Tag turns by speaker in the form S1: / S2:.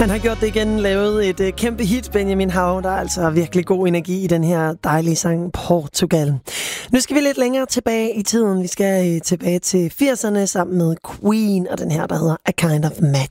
S1: Han har gjort det igen, lavet et kæmpe hit, Benjamin Hav. Der er altså virkelig god energi i den her dejlige sang Portugal. Nu skal vi lidt længere tilbage i tiden. Vi skal tilbage til 80'erne sammen med Queen og den her, der hedder A Kind of Magic.